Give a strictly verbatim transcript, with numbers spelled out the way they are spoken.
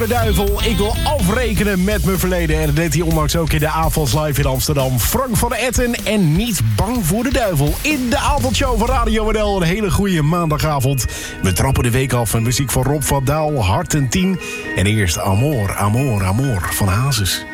De duivel, ik wil afrekenen met mijn verleden. En dat deed hij onlangs ook in de Avonds Live in Amsterdam. Frank van Etten en niet bang voor de duivel. In de avondshow van Radio N L. Een hele goede maandagavond. We trappen de week af met muziek van Rob van Daal, Hart en Tien. En eerst Amor, Amor, Amor van Hazes.